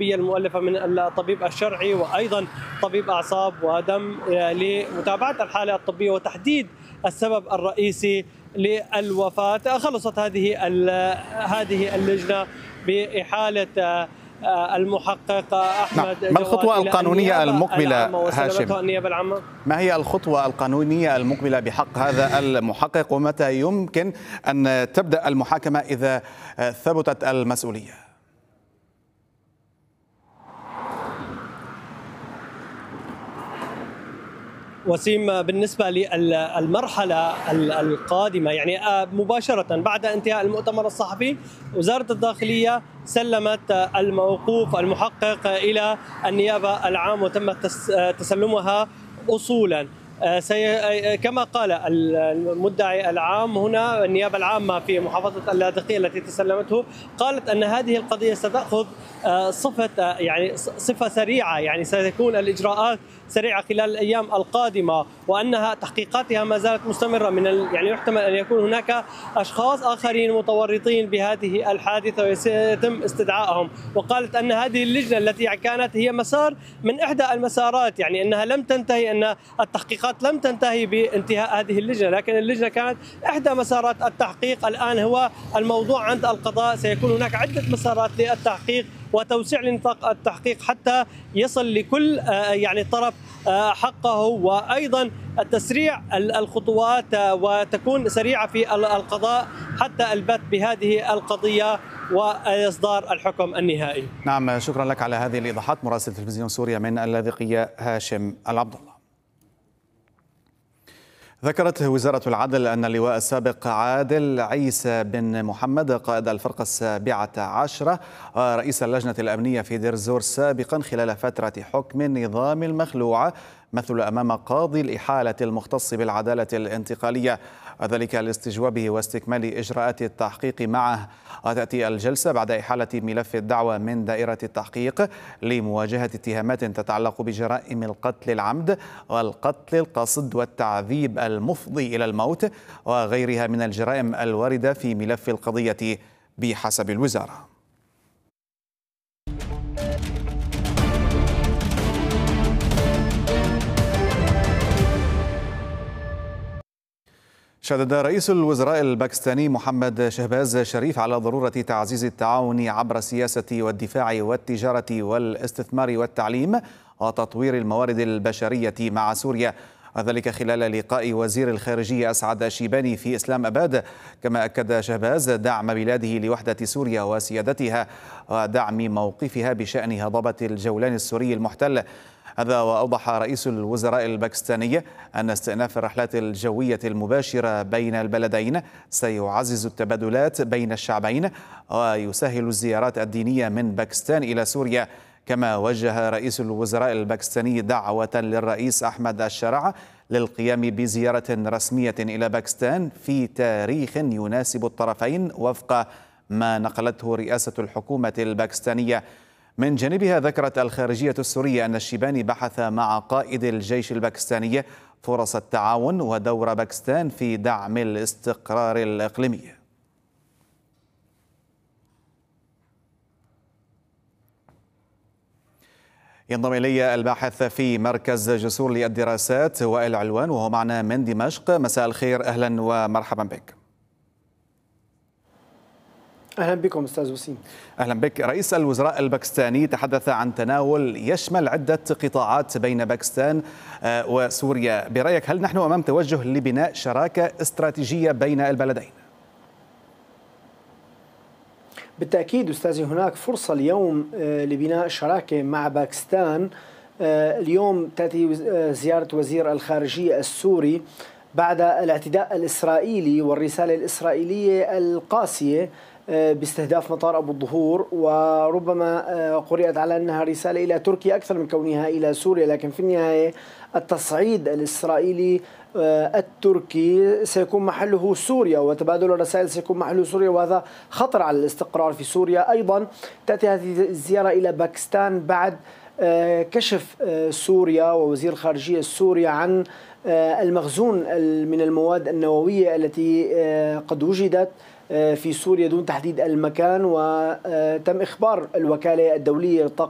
الطبية المؤلفة من الطبيب الشرعي وأيضا طبيب أعصاب ودم لمتابعة الحالة الطبية وتحديد السبب الرئيسي للوفاة. خلصت هذه اللجنة بإحالة المحقق أحمد ما الخطوة القانونية المقبلة هاشم؟ ما هي الخطوة القانونية المقبلة بحق هذا المحقق، ومتى يمكن أن تبدأ المحاكمة إذا ثبتت المسؤولية؟ وسيم، بالنسبة للمرحلة القادمة يعني مباشرة بعد انتهاء المؤتمر الصحفي، وزارة الداخلية سلمت الموقوف المحقق إلى النيابة العامة وتم تسلمها أصولا. كما قال المدعي العام هنا، النيابة العامة في محافظة اللاذقية التي تسلمته قالت أن هذه القضية ستأخذ صفة سريعة، يعني ستكون الإجراءات سريعة خلال الأيام القادمة، وأنها تحقيقاتها ما زالت مستمرة. يعني يحتمل أن يكون هناك أشخاص آخرين متورطين بهذه الحادثة وسيتم استدعائهم. وقالت أن هذه اللجنة التي كانت هي مسار من إحدى المسارات، يعني أنها لم تنتهي، أن التحقيقات لم تنتهي بانتهاء هذه اللجنة، لكن اللجنة كانت إحدى مسارات التحقيق. الآن هو الموضوع عند القضاء، سيكون هناك عدة مسارات للتحقيق وتوسيع لنطاق التحقيق حتى يصل لكل طرف حقه، وأيضا تسريع الخطوات وتكون سريعة في القضاء حتى البت بهذه القضية وإصدار الحكم النهائي. نعم، شكرا لك على هذه الإيضاحات. مراسل تلفزيون سوريا من اللاذقية هاشم العبد الله. ذكرت وزارة العدل أن اللواء السابق عادل عيسى بن محمد قائد الفرقة 17 رئيس اللجنة الأمنية في دير الزور سابقا خلال فترة حكم النظام المخلوع مثل أمام قاضي الإحالة المختص بالعدالة الانتقالية، وذلك لاستجوابه واستكمال إجراءات التحقيق معه. وتأتي الجلسة بعد إحالة ملف الدعوة من دائرة التحقيق لمواجهة اتهامات تتعلق بجرائم القتل العمد والقتل القصد والتعذيب المفضي إلى الموت وغيرها من الجرائم الواردة في ملف القضية بحسب الوزارة. شدد رئيس الوزراء الباكستاني محمد شهباز شريف على ضرورة تعزيز التعاون عبر السياسة والدفاع والتجارة والاستثمار والتعليم وتطوير الموارد البشرية مع سوريا، وذلك خلال لقاء وزير الخارجية أسعد شيباني في إسلام أباد. كما أكد شهباز دعم بلاده لوحدة سوريا وسيادتها ودعم موقفها بشأن هضبة الجولان السوري المحتل. هذا وأوضح رئيس الوزراء الباكستاني أن استئناف الرحلات الجوية المباشرة بين البلدين سيعزز التبادلات بين الشعبين ويسهل الزيارات الدينية من باكستان إلى سوريا. كما وجه رئيس الوزراء الباكستاني دعوة للرئيس أحمد الشرع للقيام بزيارة رسمية إلى باكستان في تاريخ يناسب الطرفين وفق ما نقلته رئاسة الحكومة الباكستانية. من جانبها ذكرت الخارجية السورية أن الشيباني بحث مع قائد الجيش الباكستاني فرص التعاون ودور باكستان في دعم الاستقرار الإقليمي. ينضم إلي الباحث في مركز جسور للدراسات وائل علوان وهو معنا من دمشق. مساء الخير، أهلا ومرحبا بك. أهلا بكم أستاذ وسيم. أهلا بك. رئيس الوزراء الباكستاني تحدث عن تناول يشمل عدة قطاعات بين باكستان وسوريا. برأيك هل نحن أمام توجه لبناء شراكة استراتيجية بين البلدين؟ بالتأكيد أستاذي، هناك فرصة اليوم لبناء شراكة مع باكستان. اليوم تأتي زيارة وزير الخارجية السوري بعد الاعتداء الإسرائيلي والرسالة الإسرائيلية القاسية باستهداف مطار أبو الظهور، وربما قرأت على أنها رسالة إلى تركيا أكثر من كونها إلى سوريا، لكن في النهاية التصعيد الإسرائيلي التركي سيكون محله سوريا، وتبادل الرسائل سيكون محله سوريا، وهذا خطر على الاستقرار في سوريا. أيضا تأتي هذه الزيارة إلى باكستان بعد كشف سوريا ووزير الخارجية السوري عن المخزون من المواد النووية التي قد وجدت في سوريا دون تحديد المكان، وتم إخبار الوكالة الدولية للطاقة